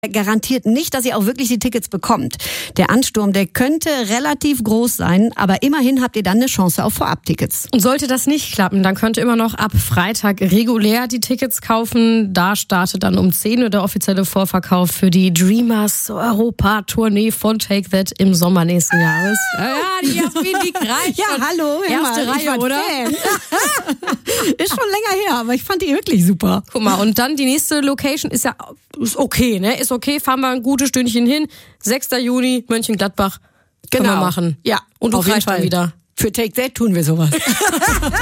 Garantiert nicht, dass ihr auch wirklich die Tickets bekommt. Der Ansturm, der könnte relativ groß sein, aber immerhin habt ihr dann eine Chance auf Vorabtickets. Und sollte das nicht klappen, dann könnt ihr immer noch ab Freitag regulär die Tickets kaufen. Da startet dann um 10 Uhr der offizielle Vorverkauf für die Dreamers Europa-Tournee von Take That im Sommer nächsten Jahres. Ja, die Jasmin, die greift. Ja, hallo. Erste Reihe, oder? Ist schon länger her, aber ich fand die wirklich super. Guck mal, und dann die nächste Location ist okay, ne? Ist okay, fahren wir ein gutes Stündchen hin. 6. Juni, Mönchengladbach. Können wir machen. Ja, und du auf jeden greifst dann Fall wieder. Für Take That tun wir sowas.